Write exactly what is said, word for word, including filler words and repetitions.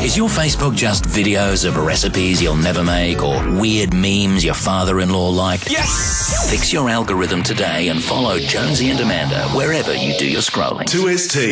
Is your Facebook just videos of recipes you'll never make or weird memes your father-in-law liked? Yes! Fix your algorithm today and follow Jonesy and Amanda wherever you do your scrolling. two S T.